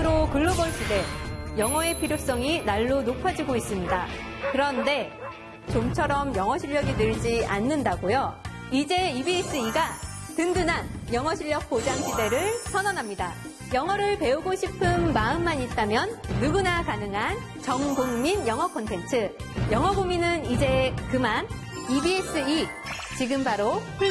앞으로 글로벌 시대, 영어의 필요성이 날로 높아지고 있습니다. 그런데 좀처럼 영어 실력이 늘지 않는다고요? 이제 EBS-E가 든든한 영어 실력 보장 시대를 선언합니다. 영어를 배우고 싶은 마음만 있다면 누구나 가능한 전국민 영어 콘텐츠. 영어 고민은 이제 그만. EBS-E 지금 바로